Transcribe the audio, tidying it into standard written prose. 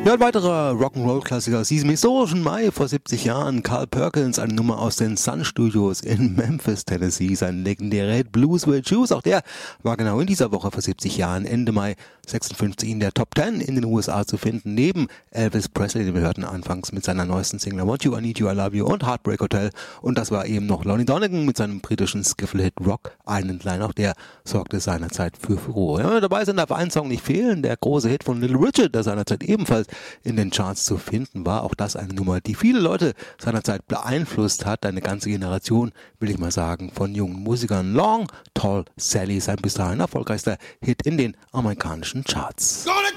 Ja, ein weiterer Rock'n'Roll-Klassiker aus diesem historischen Mai vor 70 Jahren. Carl Perkins, eine Nummer aus den Sun Studios in Memphis, Tennessee. Sein legendärer Hit Blues Will Choose, auch der war genau in dieser Woche vor 70 Jahren, Ende Mai 56 in der Top 10 in den USA zu finden. Neben Elvis Presley, den wir hörten anfangs mit seiner neuesten Single I Want You, I Need You, I Love You und Heartbreak Hotel. Und das war eben noch Lonnie Donegan mit seinem britischen Skiffle-Hit Rock Island Line. Auch der sorgte seinerzeit für Furore. Ja, dabei sind darf ein Song nicht fehlen, der große Hit von Little Richard, der seinerzeit ebenfalls in den Charts zu finden war. Auch das eine Nummer, die viele Leute seinerzeit beeinflusst hat. Eine ganze Generation, will ich mal sagen, von jungen Musikern. Long Tall Sally, sein bis dahin erfolgreichster Hit in den amerikanischen Charts.